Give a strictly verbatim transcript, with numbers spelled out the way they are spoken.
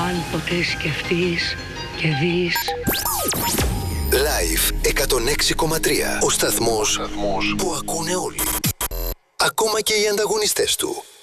Αν ποτέ σκεφτείς και δεις. Live εκατόν έξι κόμμα τρία. Ο σταθμός που ακούνε όλοι. Ακόμα και οι ανταγωνιστές του.